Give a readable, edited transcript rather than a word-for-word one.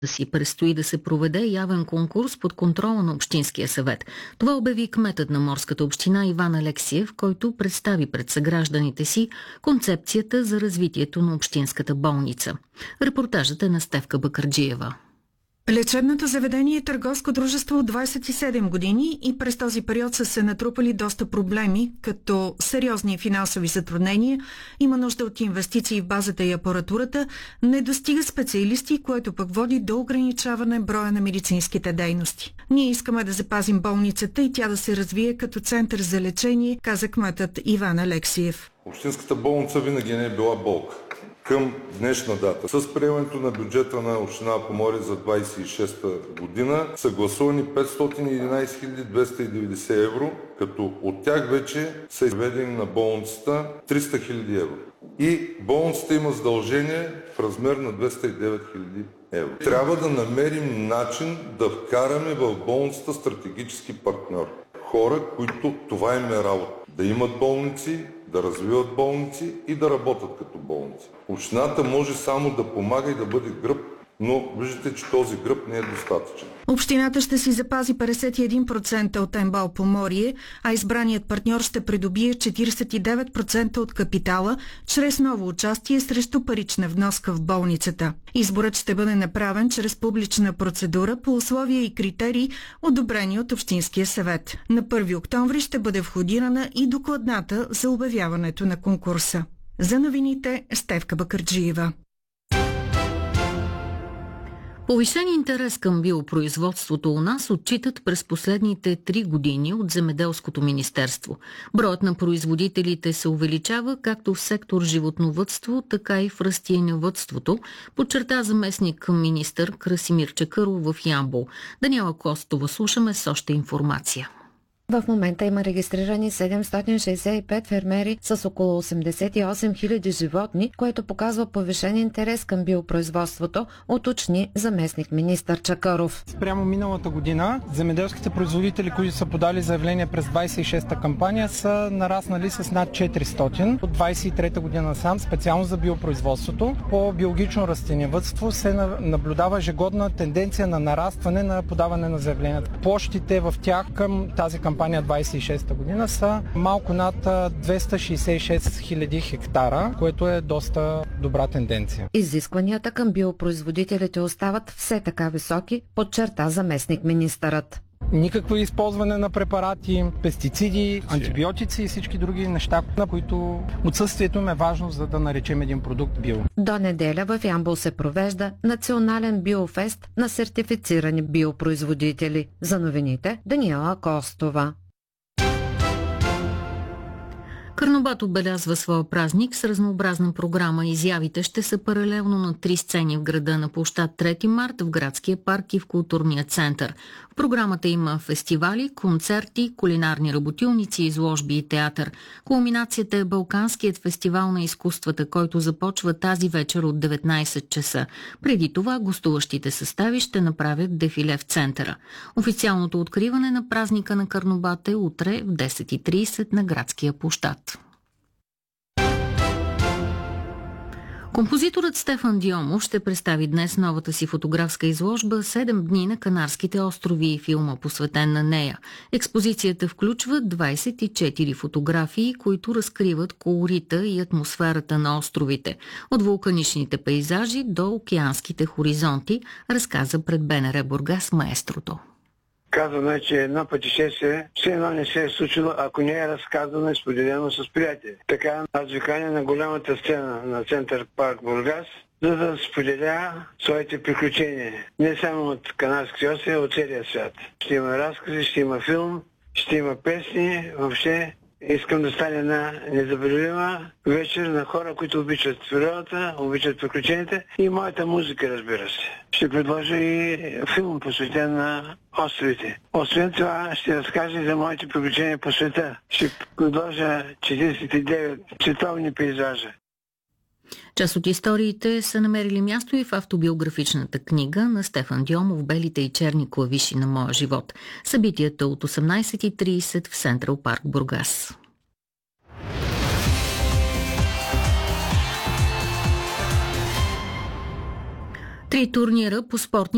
си предстои да се проведе явен конкурс под контрола на Общинския съвет. Това обяви кметът на Морската община Иван Алексиев, който представи пред съгражданите си концепцията за развитието на общинската болница. Репортажът е на Стефка Бакърджиева. Лечебното заведение е търговско дружество от 27 години и през този период са се натрупали доста проблеми, като сериозни финансови затруднения, има нужда от инвестиции в базата и апаратурата, не достига специалисти, което пък води до ограничаване броя на медицинските дейности. Ние искаме да запазим болницата и тя да се развие като център за лечение, каза кметът Иван Алексиев. Общинската болница винаги не е била болка. Към днешна дата, с приемането на бюджета на община Поморие за 26-та година, са гласувани 511 290 евро, като от тях вече са изведени на болницата 300 000 евро. И болницата има задължение в размер на 209 000 евро. Трябва да намерим начин да вкараме в болницата стратегически партньор. Хора, които това им е работа. Да имат болници, да развиват болници и да работят като болници. Общината може само да помага и да бъде гръб, но виждате, че този гръб не е достатъчен. Общината ще си запази 51% от МБАЛ Поморие, а избраният партньор ще придобие 49% от капитала чрез ново участие срещу парична вноска в болницата. Изборът ще бъде направен чрез публична процедура по условия и критерии, одобрени от Общинския съвет. На 1 октомври ще бъде входирана и докладната за обявяването на конкурса. За новините Стефка Бакърджиева. Повишен интерес към биопроизводството у нас отчитат през последните 3 години от Земеделското министерство. Броят на производителите се увеличава както в сектор животновъдство, така и в растениевъдството, подчерта заместник министър Красимир Чакъров в Ямбол. Даниела Костова, слушаме с още информация. В момента има регистрирани 765 фермери с около 88 000 животни, което показва повишен интерес към биопроизводството, уточни заместник министър Чакъров. Спрямо миналата година, земеделските производители, които са подали заявления през 26-та кампания, са нараснали с над 400. От 23-та година сам, специално за биопроизводството, по биологично растениевъдство се наблюдава ежегодна тенденция на нарастване на подаване на заявленията. Площите в тях към тази кампания 26-та година са малко над 266 000 хектара, което е доста добра тенденция. Изискванията към биопроизводителите остават все така високи, подчерта заместник министърът. Никакво използване на препарати, пестициди, антибиотици и всички други неща, на които отсъствието им е важно, за да наречем един продукт био. До неделя в Ямбол се провежда национален биофест на сертифицирани биопроизводители. За новините Даниела Костова. Карнобат отбелязва своя празник с разнообразна програма. Изявите ще са паралелно на 3 сцени в града на площад 3 март, в градския парк и в културния център. В програмата има фестивали, концерти, кулинарни работилници, изложби и театър. Кулминацията е Балканският фестивал на изкуствата, който започва тази вечер от 19 часа. Преди това гостуващите състави ще направят дефиле в центъра. Официалното откриване на празника на Карнобат е утре в 10:30 на градския площад. Композиторът Стефан Дионов ще представи днес новата си фотографска изложба «7 дни на Канарските острови» и филма, посветен на нея. Експозицията включва 24 фотографии, които разкриват колорита и атмосферата на островите. От вулканичните пейзажи до океанските хоризонти, разказа пред БНР Бургас маестрото. Казано е, че едно пътешествие все едно не се е случило, ако не е разказано и споделено с приятели. Така аз ви каня на голямата сцена на Център парк Бургас, за да споделя своите приключения. Не само от Канарските острови, а от целия свят. Ще има разкази, ще има филм, ще има песни, въобще. Искам да стане една незабравима вечер на хора, които обичат природата, обичат приключенията и моята музика, разбира се. Ще предложа и филм, посветен на островите. Освен това, ще разкажа за моите приключения по света. Ще предложа 49 световни пейзажа. Част от историите са намерили място и в автобиографичната книга на Стефан Дионов «Белите и черни клавиши на моя живот». Събитията от 18:30 в Централ парк Бургас. 3 турнира по спортни